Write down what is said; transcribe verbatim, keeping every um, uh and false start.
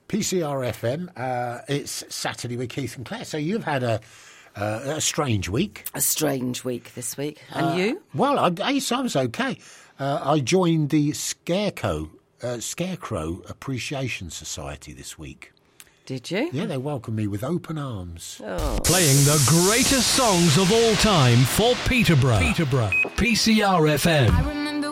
P C R F M. Uh, it's Saturday with Keith and Claire. So you've had a uh, a strange week. A strange week this week. And uh, you? Well, I, I was okay. Uh, I joined the Scarecrow, uh, Scarecrow Appreciation Society this week. Did you? Yeah, they welcomed me with open arms. Oh. Playing the greatest songs of all time for Peterborough. Peterborough. P C R F M.